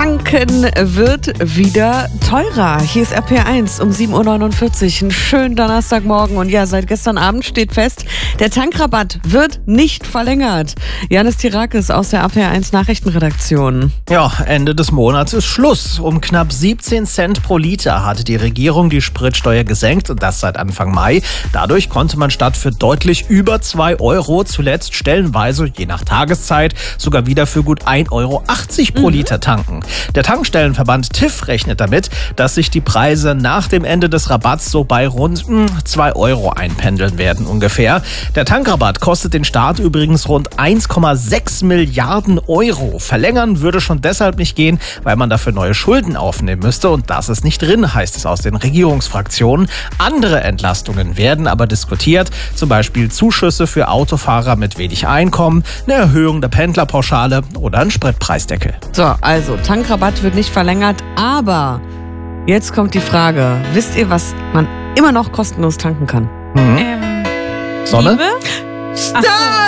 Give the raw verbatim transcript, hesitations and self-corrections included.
Tanken wird wieder teurer. Hier ist R P R eins um sieben Uhr neunundvierzig. Einen schönen Donnerstagmorgen. Und ja, seit gestern Abend steht fest, der Tankrabatt wird nicht verlängert. Janis Tirakis aus der R P R eins Nachrichtenredaktion. Ja, Ende des Monats ist Schluss. Um knapp siebzehn Cent pro Liter hatte die Regierung die Spritsteuer gesenkt und das seit Anfang Mai. Dadurch konnte man statt für deutlich über zwei Euro zuletzt stellenweise, je nach Tageszeit, sogar wieder für gut ein Euro achtzig pro mhm. Liter tanken. Der Tankstellenverband T I F rechnet damit, dass sich die Preise nach dem Ende des Rabatts so bei rund zwei Euro einpendeln werden ungefähr. Der Tankrabatt kostet den Staat übrigens rund eins Komma sechs Milliarden Euro. Verlängern würde schon deshalb nicht gehen, weil man dafür neue Schulden aufnehmen müsste und das ist nicht drin, heißt es aus den Regierungsfraktionen. Andere Entlastungen werden aber diskutiert, zum Beispiel Zuschüsse für Autofahrer mit wenig Einkommen, eine Erhöhung der Pendlerpauschale oder ein Spritpreisdeckel. So, also Tankrabatt wird nicht verlängert, aber jetzt kommt die Frage, wisst ihr, was man immer noch kostenlos tanken kann? Mhm. Ähm, Sonne? Liebe? Ach so.